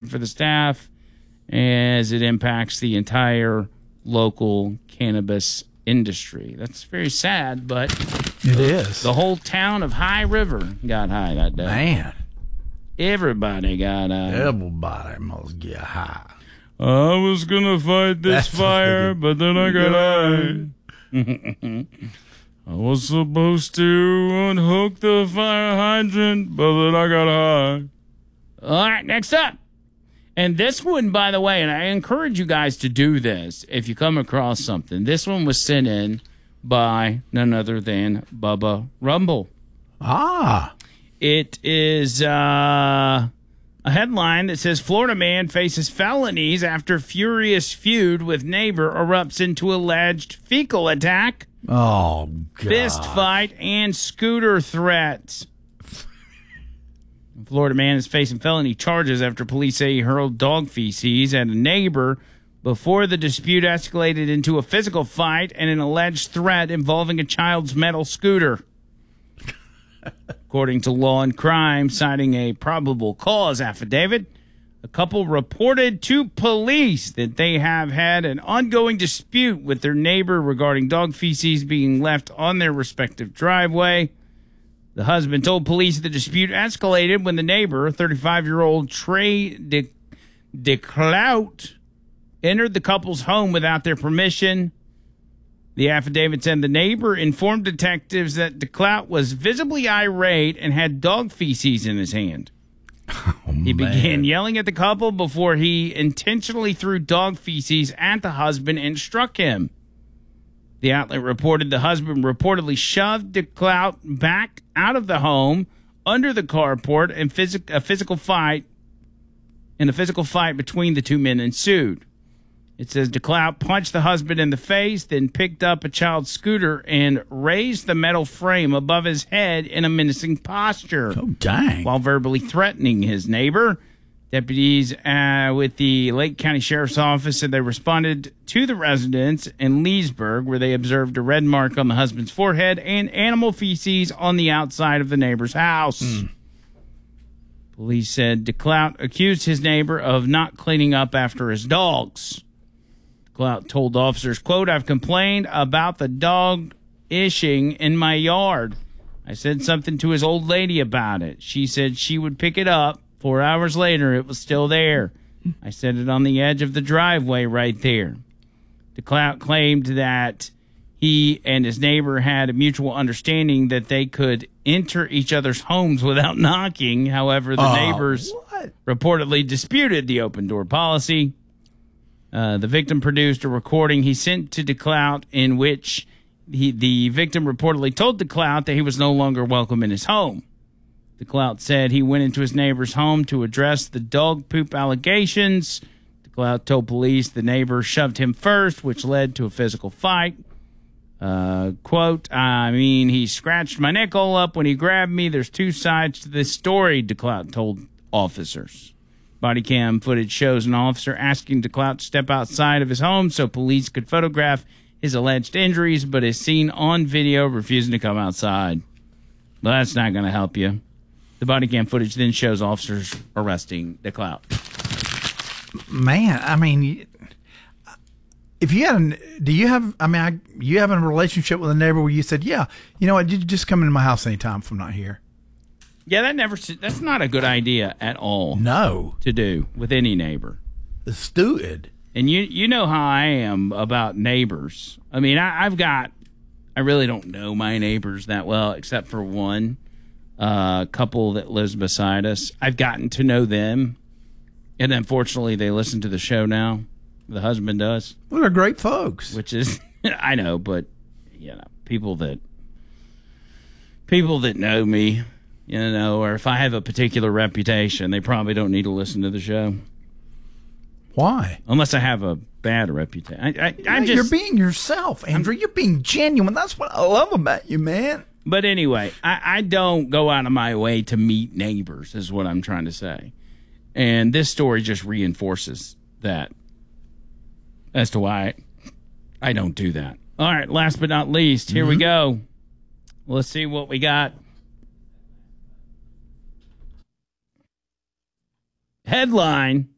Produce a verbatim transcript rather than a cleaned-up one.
for the staff as it impacts the entire local cannabis industry. That's very sad, but it is. The whole town of High River got high that day. Man. Everybody got high. Everybody must get high. I was going to fight this That's fire, but then I got high. I was supposed to unhook the fire hydrant, but then I got high. All right, next up. And this one, by the way, and I encourage you guys to do this if you come across something. This one was sent in by none other than Bubba Rumble. Ah. It is uh, a headline that says, Florida man faces felonies after furious feud with neighbor erupts into alleged fecal attack. Oh, God. Fist fight and scooter threats. Florida man is facing felony charges after police say he hurled dog feces at a neighbor before the dispute escalated into a physical fight and an alleged threat involving a child's metal scooter. According to Law and Crime, citing a probable cause affidavit, a couple reported to police that they have had an ongoing dispute with their neighbor regarding dog feces being left on their respective driveway. The husband told police the dispute escalated when the neighbor, thirty-five-year-old Trey De- DeClout, entered the couple's home without their permission. The affidavit said the neighbor informed detectives that DeClout was visibly irate and had dog feces in his hand. Oh, he man. began yelling at the couple before he intentionally threw dog feces at the husband and struck him. The outlet reported the husband reportedly shoved DeClout back out of the home under the carport, and phys- a physical fight and a physical fight between the two men ensued. It says DeClout punched the husband in the face, then picked up a child's scooter and raised the metal frame above his head in a menacing posture. Oh, dang. While verbally threatening his neighbor. Deputies uh, with the Lake County Sheriff's Office said they responded to the residence in Leesburg, where they observed a red mark on the husband's forehead and animal feces on the outside of the neighbor's house. Mm. Police said DeClout accused his neighbor of not cleaning up after his dogs. DeClout told officers, quote, I've complained about the dog ishing in my yard. I said something to his old lady about it. She said she would pick it up. Four hours later, it was still there. I set it on the edge of the driveway right there. DeClout claimed that he and his neighbor had a mutual understanding that they could enter each other's homes without knocking. However, the uh, neighbors what? reportedly disputed the open door policy. Uh, the victim produced a recording he sent to DeClout in which he, the victim reportedly told DeClout that he was no longer welcome in his home. DeClout said he went into his neighbor's home to address the dog poop allegations. DeClout told police the neighbor shoved him first, which led to a physical fight. Uh, quote, I mean, he scratched my nickel up when he grabbed me. There's two sides to this story, DeClout told officers. Body cam footage shows an officer asking DeClout to step outside of his home so police could photograph his alleged injuries, but is seen on video refusing to come outside. Well, that's not going to help you. The body cam footage then shows officers arresting DeClout. Man, I mean, if you had, a, do you have? I mean, I, you have a relationship with a neighbor where you said, "Yeah, you know what? You just come into my house anytime if I'm not here." Yeah, that never. That's not a good idea at all. No, to do with any neighbor. It's stupid. And you, you know how I am about neighbors. I mean, I, I've got. I really don't know my neighbors that well, except for one. A uh, couple that lives beside us. I've gotten to know them, and unfortunately, they listen to the show now. The husband does. Well, they're great folks. Which is, I know, but you know, people that people that know me, you know, or if I have a particular reputation, they probably don't need to listen to the show. Why? Unless I have a bad reputation. I, I, yeah, I'm just, you're being yourself, Andrew. You're being genuine. That's what I love about you, man. But anyway, I, I don't go out of my way to meet neighbors, is what I'm trying to say. And this story just reinforces that as to why I don't do that. All right, last but not least, here mm-hmm. we go. Let's see what we got. Headline,